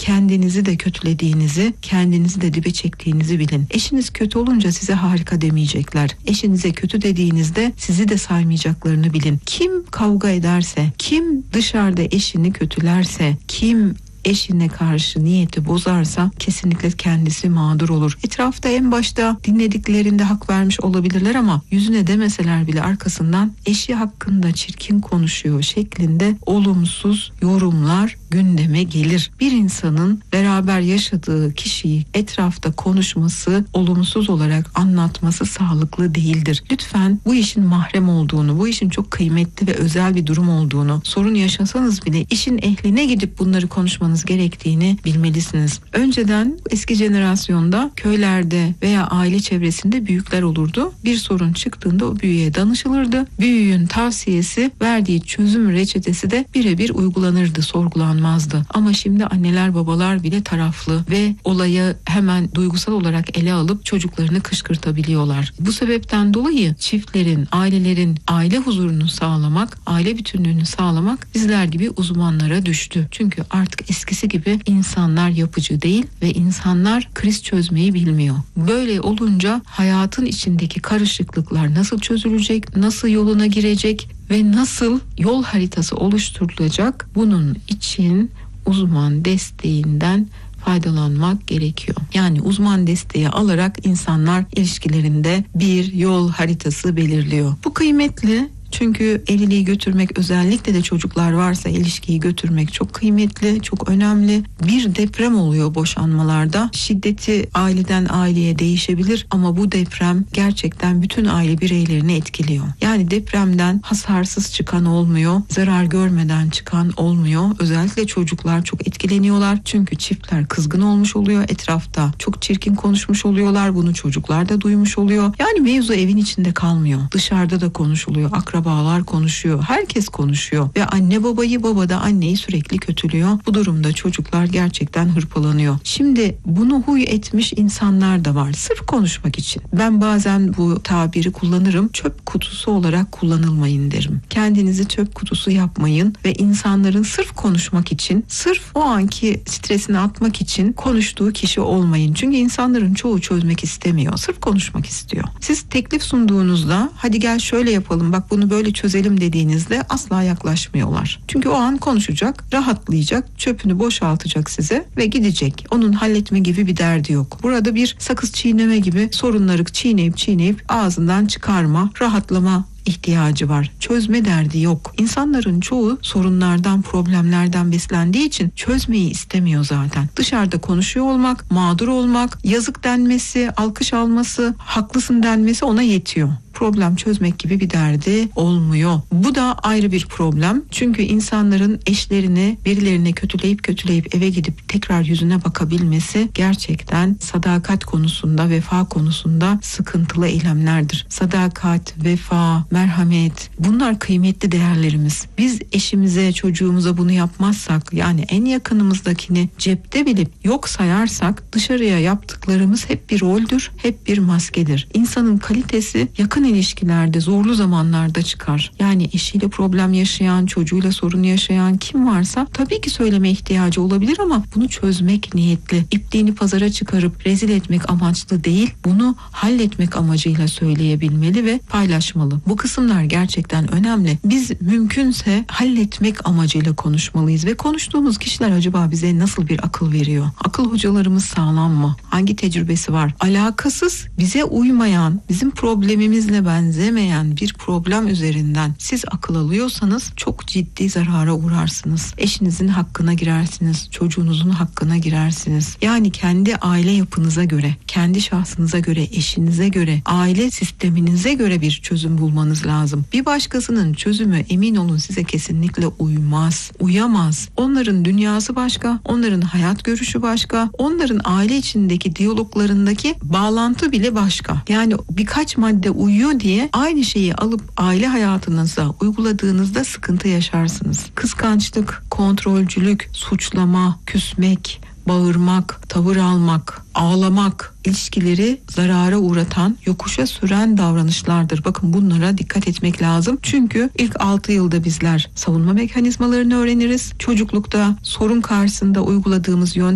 kendinizi de kötülediğinizi, kendinizi de dibe çektiğinizi bilin. Eşiniz kötü olunca size harika demeyecekler. Eşinize kötü dediğinizde sizi de saymayacaklarını bilin. Kim kavga ederse, kim dışarıda eşini kötülerse, kim eşine karşı niyeti bozarsa kesinlikle kendisi mağdur olur. Etrafta en başta dinlediklerinde hak vermiş olabilirler ama yüzüne demeseler bile arkasından eşi hakkında çirkin konuşuyor şeklinde olumsuz yorumlar gündeme gelir. Bir insanın beraber yaşadığı kişiyi etrafta konuşması, olumsuz olarak anlatması sağlıklı değildir. Lütfen bu işin mahrem olduğunu, bu işin çok kıymetli ve özel bir durum olduğunu, sorun yaşasanız bile işin ehline gidip bunları konuşmanız gerektiğini bilmelisiniz. Önceden eski jenerasyonda köylerde veya aile çevresinde büyükler olurdu. Bir sorun çıktığında o büyüğe danışılırdı. Büyüğün tavsiyesi, verdiği çözüm reçetesi de birebir uygulanırdı, sorgulanmazdı. Ama şimdi anneler babalar bile taraflı ve olayı hemen duygusal olarak ele alıp çocuklarını kışkırtabiliyorlar. Bu sebepten dolayı çiftlerin, ailelerin aile huzurunu sağlamak, aile bütünlüğünü sağlamak bizler gibi uzmanlara düştü. Çünkü artık eskisi gibi insanlar yapıcı değil ve insanlar kriz çözmeyi bilmiyor. Böyle olunca hayatın içindeki karışıklıklar nasıl çözülecek, nasıl yoluna girecek ve nasıl yol haritası oluşturulacak, bunun için uzman desteğinden faydalanmak gerekiyor. Yani uzman desteği alarak insanlar ilişkilerinde bir yol haritası belirliyor. Bu kıymetli. Çünkü evliliği götürmek, özellikle de çocuklar varsa ilişkiyi götürmek çok kıymetli, çok önemli. Bir deprem oluyor boşanmalarda. Şiddeti aileden aileye değişebilir ama bu deprem gerçekten bütün aile bireylerini etkiliyor. Yani depremden hasarsız çıkan olmuyor, zarar görmeden çıkan olmuyor. Özellikle çocuklar çok etkileniyorlar. Çünkü çiftler kızgın olmuş oluyor etrafta. Çok çirkin konuşmuş oluyorlar. Bunu çocuklar da duymuş oluyor. Yani mevzu evin içinde kalmıyor. Dışarıda da konuşuluyor. Akrabalar konuşuyor. Herkes konuşuyor. Ve anne babayı, baba da anneyi sürekli kötülüyor. Bu durumda çocuklar gerçekten hırpalanıyor. Şimdi bunu huy etmiş insanlar da var. Sırf konuşmak için. Ben bazen bu tabiri kullanırım. Çöp kutusu olarak kullanılmayın derim. Kendinizi çöp kutusu yapmayın ve insanların sırf konuşmak için, sırf o anki stresini atmak için konuştuğu kişi olmayın. Çünkü insanların çoğu çözmek istemiyor. Sırf konuşmak istiyor. Siz teklif sunduğunuzda hadi gel şöyle yapalım, bak bunu böyle çözelim dediğinizde asla yaklaşmıyorlar. Çünkü o an konuşacak, rahatlayacak, çöpünü boşaltacak size ve gidecek. Onun halletme gibi bir derdi yok. Burada bir sakız çiğneme gibi sorunları çiğneyip ağzından çıkarma, rahatlama ihtiyacı var. Çözme derdi yok. İnsanların çoğu sorunlardan, problemlerden beslendiği için çözmeyi istemiyor zaten. Dışarıda konuşuyor olmak, mağdur olmak, yazık denmesi, alkış alması, haklısın denmesi ona yetiyor. Problem çözmek gibi bir derdi olmuyor. Bu da ayrı bir problem. Çünkü insanların eşlerini, birilerine kötüleyip eve gidip tekrar yüzüne bakabilmesi gerçekten sadakat konusunda, vefa konusunda sıkıntılı eylemlerdir. Sadakat, vefa, merhamet, bunlar kıymetli değerlerimiz. Biz eşimize, çocuğumuza bunu yapmazsak, yani en yakınımızdakini cepte bilip yok sayarsak, dışarıya yaptıklarımız hep bir roldür, hep bir maskedir. İnsanın kalitesi yakın ilişkilerde, zorlu zamanlarda çıkar. Yani eşiyle problem yaşayan, çocuğuyla sorun yaşayan kim varsa tabii ki söyleme ihtiyacı olabilir ama bunu çözmek niyetli. İpliğini pazara çıkarıp rezil etmek amaçlı değil, bunu halletmek amacıyla söyleyebilmeli ve paylaşmalı. Bu kısımlar gerçekten önemli. Biz mümkünse halletmek amacıyla konuşmalıyız ve konuştuğumuz kişiler acaba bize nasıl bir akıl veriyor? Akıl hocalarımız sağlam mı? Hangi tecrübesi var? Alakasız, bize uymayan, bizim problemimizle benzemeyen bir problem üzerinden siz akıl alıyorsanız çok ciddi zarara uğrarsınız. Eşinizin hakkına girersiniz, çocuğunuzun hakkına girersiniz. Yani kendi aile yapınıza göre, kendi şahsınıza göre, eşinize göre, aile sisteminize göre bir çözüm bulmanız lazım. Bir başkasının çözümü emin olun size kesinlikle uymaz, uyamaz. Onların dünyası başka, onların hayat görüşü başka, onların aile içindeki diyaloglarındaki bağlantı bile başka. Yani birkaç madde uyuyor diye aynı şeyi alıp aile hayatınıza uyguladığınızda sıkıntı yaşarsınız. Kıskançlık, kontrolcülük, suçlama, küsmek, bağırmak, tavır almak, ağlamak ilişkileri zarara uğratan, yokuşa süren davranışlardır. Bakın bunlara dikkat etmek lazım. Çünkü ilk 6 yılda bizler savunma mekanizmalarını öğreniriz. Çocuklukta sorun karşısında uyguladığımız